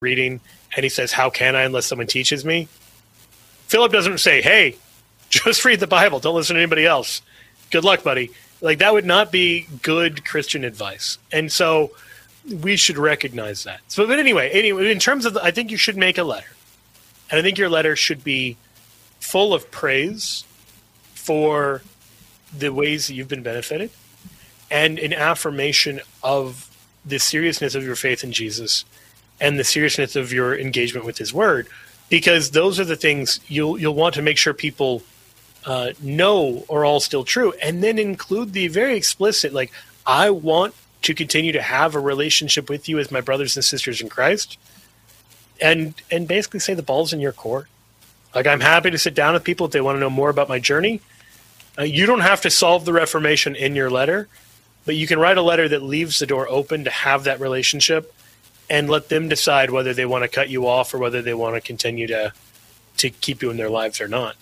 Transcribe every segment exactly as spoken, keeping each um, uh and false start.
reading, and he says, "How can I unless someone teaches me?" Philip doesn't say, "Hey, just read the Bible. Don't listen to anybody else. Good luck, buddy." Like, that would not be good Christian advice. And so we should recognize that. So, but anyway, anyway, in terms of, the, I think you should make a letter. And I think your letter should be full of praise for the ways that you've been benefited and an affirmation of the seriousness of your faith in Jesus and the seriousness of your engagement with his word, because those are the things you'll you'll want to make sure people uh, know are all still true, and then include the very explicit, like, I want to continue to have a relationship with you as my brothers and sisters in Christ, and and basically say the ball's in your court. Like, I'm happy to sit down with people if they want to know more about my journey. Uh, you don't have to solve the Reformation in your letter, but you can write a letter that leaves the door open to have that relationship and let them decide whether they want to cut you off or whether they want to continue to to keep you in their lives or not.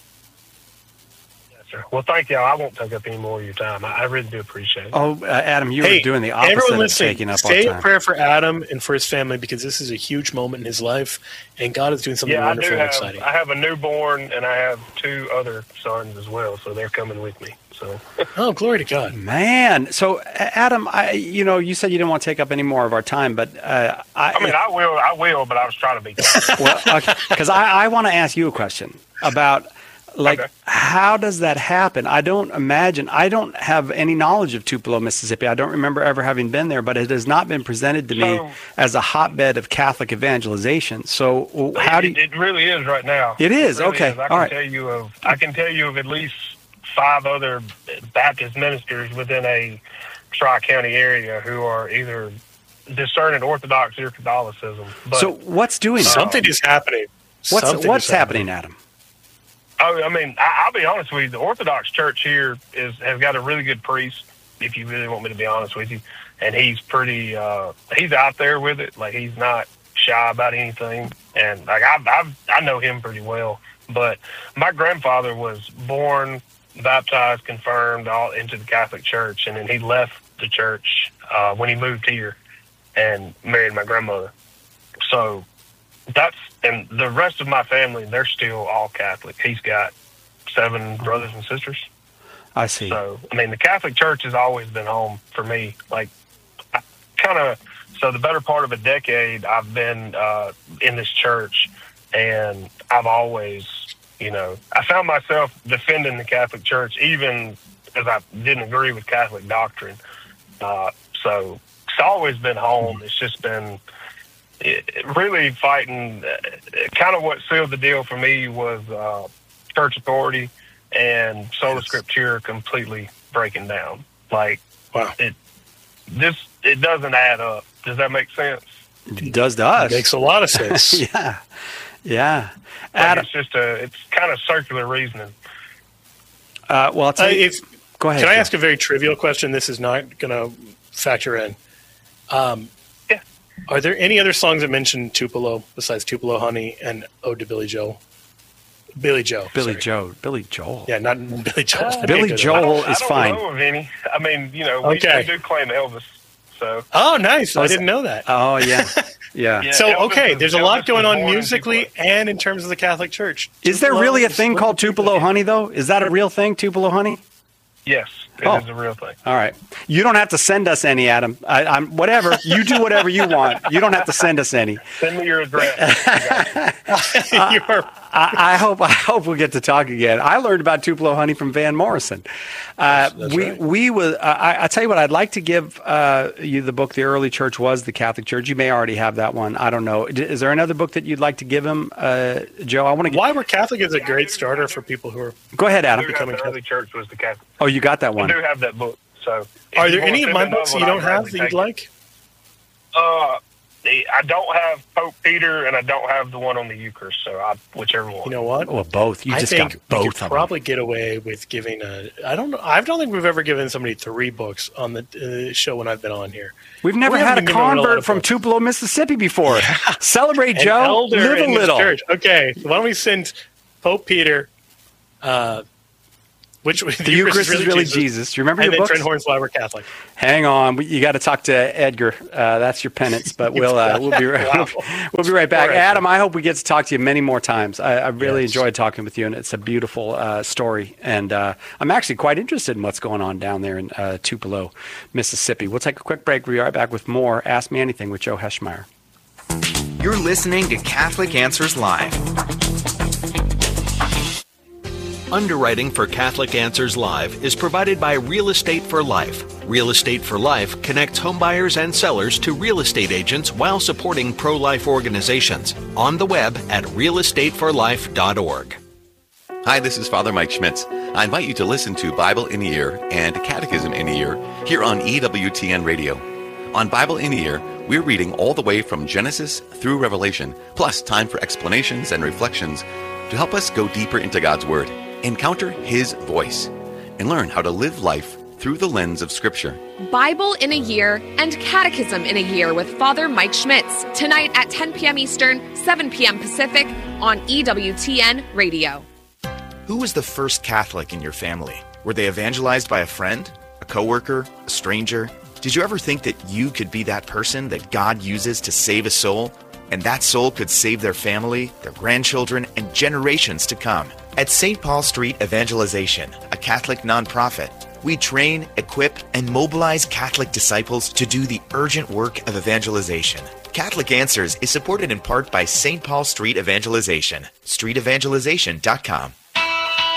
Yes, sir. Well, thank you. I won't take up any more of your time. I, I really do appreciate it. Oh, uh, Adam, you hey, were doing the opposite everyone of listening, taking up say our a time. prayer for Adam and for his family, because this is a huge moment in his life, and God is doing something Yeah, I do wonderful and have, exciting. I have a newborn, and I have two other sons as well, so they're coming with me. So. Oh, glory to God. Man. So, Adam, I, you know, you said you didn't want to take up any more of our time, but uh, I, I mean, I will, I will, but I was trying to be kind. well, because I, I want to ask you a question about, like, Okay. how does that happen? I don't imagine, I don't have any knowledge of Tupelo, Mississippi. I don't remember ever having been there, but it has not been presented to me So- as a hotbed of Catholic evangelization. So, how do you? It, it really is right now. It is? really Okay. is. I All can right. tell you of, I can tell you of at least five other Baptist ministers within a Tri-County area who are either discerning Orthodoxy or Catholicism. But, So, what's doing that? Something is happening. What's Something what's is happening, Adam? I, I mean, I, I'll be honest with you. The Orthodox Church here is has got a really good priest, if you really want me to be honest with you. And he's pretty, uh, he's out there with it. Like, he's not shy about anything. And, like, I've, I've, I know him pretty well. But my grandfather was born, baptized, confirmed all into the Catholic Church. And then he left the church uh, when he moved here and married my grandmother. So that's, and the rest of my family, they're still all Catholic. He's got seven brothers and sisters. I see. So, I mean, the Catholic Church has always been home for me. Like, I kind of, so the better part of a decade, I've been uh, in this church, and I've always, you know, I found myself defending the Catholic Church, even as I didn't agree with Catholic doctrine. Uh, so it's always been home. It's just been it, it really fighting. Uh, kind of what sealed the deal for me was uh, church authority and sola scriptura completely breaking down. Like, Wow. it this it doesn't add up. Does that make sense? It does to us. It makes a lot of sense. yeah. Yeah. Like, Adam, it's just a it's kind of circular reasoning. uh, well, I'll Uh, tell you. if, Go ahead. can I Joe. ask a very trivial question? This is not going to factor in. Um, Yeah. Are there any other songs that mention Tupelo besides Tupelo Honey and Ode to Billy Joel? Billy Joe. Billy sorry. Joe. Billy Joel. Yeah, not Billy Joel. Uh, Billy I Joel I is don't fine. know of any. I mean, you know, we, Okay. we do claim Elvis. So Oh, nice. I Was- didn't know that. Oh, yeah. Yeah. Yeah. so, Elvis okay, is- there's a Elvis lot was going on born in musically Tupelo. and in terms of the Catholic Church. Is there Tupelo really a is- thing called Tupelo Honey, though? Is that a real thing, Tupelo Honey? yes, it Oh. is a real thing. All right. You don't have to send us any, Adam. I, I'm whatever. You do whatever you want. You don't have to send us any. Send me your address. I got you. You are- I, I hope I hope we'll get to talk again. I learned about Tupelo Honey from Van Morrison. Uh, that's we right. we was uh, I, I tell you what, I'd like to give uh, you the book. The Early Church Was the Catholic Church. You may already have that one. I don't know. Is there another book that you'd like to give him, uh, Joe? I want to. Get, Why We're Catholic is a great starter for people who are. go ahead, I Adam. do have becoming the early church was the Catholic. Oh, you got that I one. do have that book. So, if Are you there wanna any of send my another books one, you don't I'd have gladly that you'd take it. like? Uh, the- I don't have Pope Peter, and I don't have the one on the Eucharist. So, I, whichever one. You know what? Well, both. You I just think got we both could of them. probably get away with giving a. I don't know. I don't think we've ever given somebody three books on the uh, show when I've been on here. We've never We had a haven't been given a lot convert of from books. Tupelo, Mississippi before. Celebrate, An Joe. elder Live a in this little. church. Okay, so why don't we send Pope Peter, uh, Which the, the Eucharist is really Jesus. Jesus. Do you remember and your books? And then Trent Hornswoggle Catholic. Hang on, you got to talk to Edgar. Uh, that's your penance. But we'll uh, we'll be right, wow. we'll, we'll be right back. Right. Adam, I hope we get to talk to you many more times. I, I really yes. enjoyed talking with you, and it's a beautiful uh, story. And uh, I'm actually quite interested in what's going on down there in uh, Tupelo, Mississippi. We'll take a quick break. We'll be right back with more Ask Me Anything with Joe Heschmeyer. You're listening to Catholic Answers Live. Underwriting for Catholic Answers Live is provided by Real Estate for Life. Real Estate for Life connects homebuyers and sellers to real estate agents while supporting pro-life organizations. On the web at real estate for life dot org. Hi, this is Father Mike Schmitz. I invite you to listen to Bible in a Year and Catechism in a Year here on E W T N Radio. On Bible in a Year, we're reading all the way from Genesis through Revelation, plus time for explanations and reflections to help us go deeper into God's Word, encounter His voice, and learn how to live life through the lens of Scripture. Bible in a Year and Catechism in a Year with Father Mike Schmitz, tonight at ten p.m. Eastern, seven p.m. Pacific on E W T N Radio. Who was the first Catholic in your family? Were they evangelized by a friend, a coworker, a stranger? Did you ever think that you could be that person that God uses to save a soul? And that soul could save their family, their grandchildren, and generations to come. At Saint Paul Street Evangelization, a Catholic nonprofit, we train, equip, and mobilize Catholic disciples to do the urgent work of evangelization. Catholic Answers is supported in part by Saint Paul Street Evangelization, street evangelization dot com.